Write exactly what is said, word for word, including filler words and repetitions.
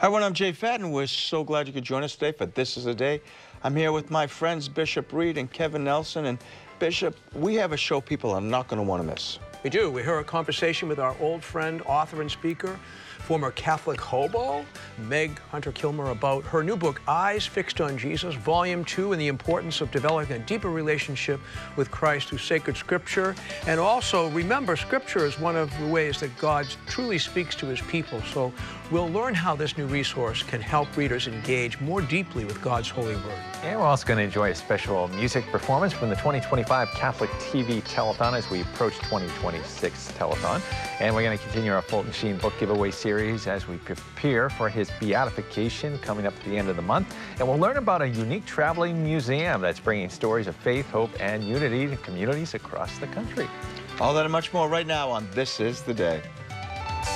Hi, everyone. I'm Jay Fadden. We're so glad you could join us today for This Is the Day. I'm here with my friends Bishop Reed and Kevin Nelson. And Bishop, we have a show people are not going to want to miss. We do. We hear a conversation with our old friend, author and speaker, former Catholic hobo, Meg Hunter-Kilmer, about her new book, Eyes Fixed on Jesus, Volume two, and the importance of developing a deeper relationship with Christ through sacred Scripture. And also, remember, Scripture is one of the ways that God truly speaks to his people. So we'll learn how this new resource can help readers engage more deeply with God's holy word. And we're also going to enjoy a special music performance from the twenty twenty-five Catholic T V Telethon as we approach twenty twenty-six Telethon. And we're going to continue our Fulton Sheen book giveaway series as we prepare for his beatification coming up at the end of the month. And we'll learn about a unique traveling museum that's bringing stories of faith, hope, and unity to communities across the country. All that and much more right now on This Is the Day.